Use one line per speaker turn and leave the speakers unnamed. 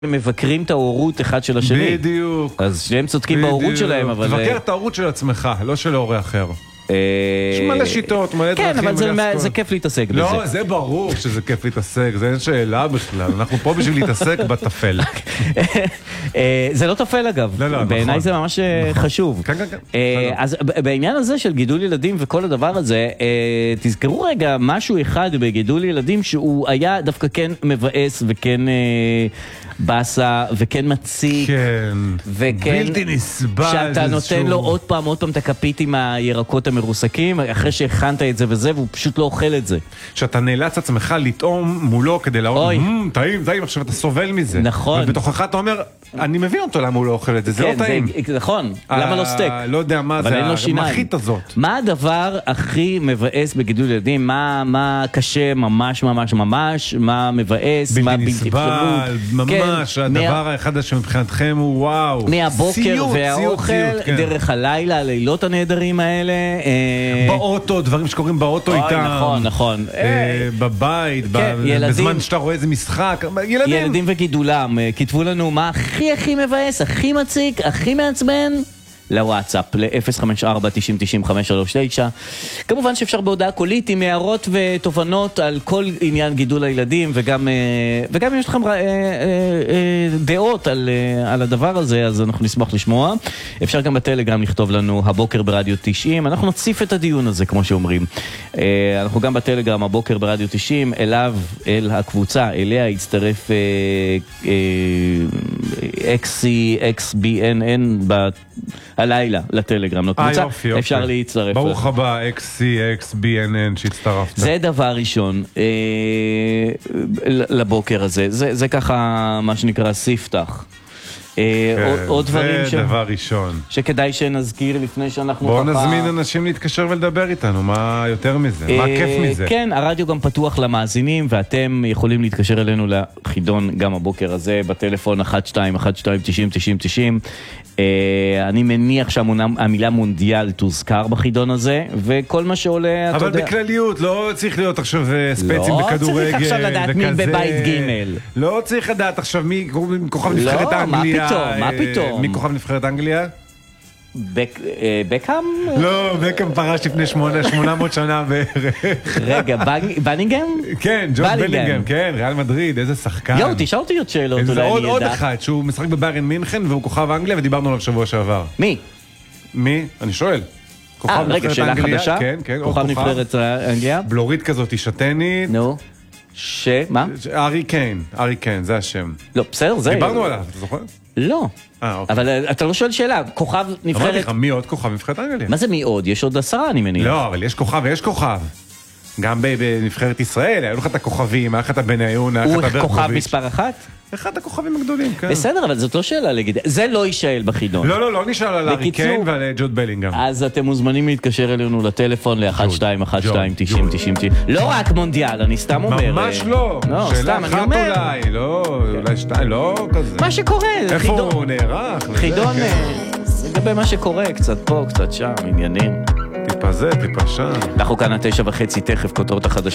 מבקרים את ההורות אחד של השני.
בדיוק.
אז שהם צודקים בהורות שלהם, אבל...
תבקר את ההורות של עצמך, לא של הורה אחר. יש מלא שיטות, מלא דרכים.
כן, אבל זה כיף להתעסק בזה.
לא, זה ברור שזה כיף להתעסק, זה אין שאלה בכלל. אנחנו פה בשביל להתעסק בתפל.
זה לא תפל אגב. בעיניי זה ממש חשוב.
כן, כן, כן.
אז בעניין הזה של גידול ילדים וכל הדבר הזה, תזכרו רגע משהו אחד בגידול ילדים שהוא היה דווקא כן מבאס וכן בסה וכן מציק.
כן.
וכן...
בלתי נסבל.
שאתה נותן לו עוד פעם את הכפית עם הירקות המרוסקים, אחרי שהכנת את זה וזה, והוא פשוט לא אוכל את זה.
שאתה נאלץ עצמך לטעום מולו כדי להראות, טעים, טעים, עכשיו אתה סובל מזה.
נכון.
ובתוכך אתה אומר, אני מבין אותו למה הוא לא אוכל את זה, זה לא טעים.
נכון, למה לא סטייק?
לא יודע מה זה, המחית הזאת.
מה הדבר הכי מבאס בגידול ילדים? מה קשה ממש ממש ממש? מה מבאס? מה בלתי
נסבל, ממש, הדבר האחד שמבחינתכם הוא וואו.
מהבוקר והאוכל, דרך הלילה, הלילות הנהדרים האלה.
באוטו, דברים שקורים באוטו איתם.
נכון, נכון.
בבית, בזמן שאתה רואה איזה משחק.
ילדים וגידולם, כתבו לנו מה הכי מבאס, הכי מציק, הכי מעצבן. לוואטסאפ, ל-054-90-90-539. כמובן שאפשר בהודעה קולית עם הערות ותובנות על כל עניין גידול הילדים, וגם אם יש לכם דעות על הדבר הזה, אז אנחנו נשמח לשמוע. אפשר גם בטלגרם לכתוב לנו הבוקר ברדיו 90, אנחנו נציף את הדיון הזה, כמו שאומרים. אנחנו גם בטלגרם הבוקר ברדיו 90, אל הקבוצה, אליה יצטרף XCXBNN הלילה לטלגרם, לקבוצה, אפשר להצטרף.
ברוך הבא, XCXBNN שהצטרפת.
זה דבר ראשון לבוקר הזה, זה ככה מה שנקרא ספתח. עוד דברים
זה דבר ראשון
שכדאי שנזכיר לפני שאנחנו
בואו נזמין אנשים להתקשר ולדבר איתנו, מה יותר מזה, מה כיף מזה.
כן, הרדיו גם פתוח למאזינים, ואתם יכולים להתקשר אלינו לחידון גם הבוקר הזה בטלפון 1212-90-90-90. אני מניח שהמילה מונדיאל תוזכר בחידון הזה, וכל מה שעולה, אתה יודע,
אבל בכלליות, לא צריך להיות עכשיו ספצים בכדורגל,
לא צריך עכשיו לדעת מי בבית ג',
לא צריך לדעת עכשיו מי כוכב נבחרת אנגליה.
מה פתאום?
מי כוכב נבחרת אנגליה?
בקאם?
לא, בקאם פרש לפני 800 שנה בערך.
רגע, בנינגהם?
כן, ג'ון בלינגהם, כן, ריאל מדריד, איזה שחקן.
יואו, תשאל אותי עוד שאלות, אולי אני
עוד
ידע.
אחד, שהוא משחק בביירן מינכן והוא כוכב אנגליה, ודיברנו עליו שבוע שעבר.
מי?
מי? אני שואל.
רגע, שאלה חדשה? כוכב נבחרת אנגליה?
בלורית כזאת, שתנית.
נו. מה?
ארי קיין, זה השם.
לא, בסדר, זה...
דיברנו עליו, אתה זוכר?
לא. אבל אתה לא שואל שאלה, כוכב נבחרת...
אמרתי לך, מי עוד כוכב נבחרת אנגליה?
מה זה מי עוד? יש עוד 10, אני מניח.
לא, אבל יש כוכב ויש כוכב. גם בנבחרת ישראל, היו לך את הכוכבים, היה לך את בניון, היה לך את
הוא
ברקוביץ'.
כוכב מספר 1?
אחד הכוכבים הגדולים, כן.
בסדר, אבל זאת לא שאלה להגיד. זה לא יישאל בחידון.
לא נשאל על ארי קיין ועל ג'וד בלינגהם.
אז אתם מוזמנים להתקשר אלינו לטלפון ל-1212-90-90. לא רק מונדיאל, אני סתם אומר.
ממש לא.
שאלה אחת
אולי שתיים, לא כזה.
מה שקורה.
איפה הוא נערך?
חידון, לגבי מה שקורה, קצת פה, קצת שם, עניינים.
טיפה זה, טיפה שם.
אנחנו כאן 9:30, תכף כותרות החדשות.